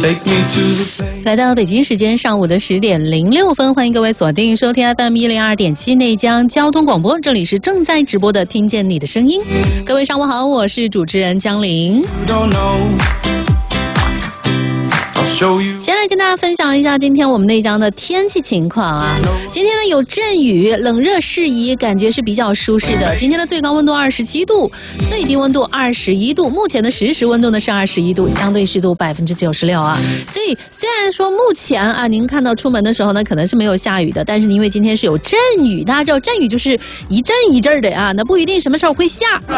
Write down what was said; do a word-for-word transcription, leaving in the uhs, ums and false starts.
来到北京时间上午的十点零六分，欢迎各位锁定收听 F M 一零二点七内江交通广播，这里是正在直播的听见你的声音。各位上午好，我是主持人江玲。先来跟大家分享一下今天我们内江的天气情况啊。今天呢有阵雨，冷热适宜，感觉是比较舒适的。今天的最高温度二十七度，最低温度二十一度，目前的实时温度呢是二十一度，相对湿度百分之九十六啊。所以虽然说目前啊，您看到出门的时候呢可能是没有下雨的，但是因为今天是有阵雨，大家知道阵雨就是一阵一阵的啊，那不一定什么时候会下。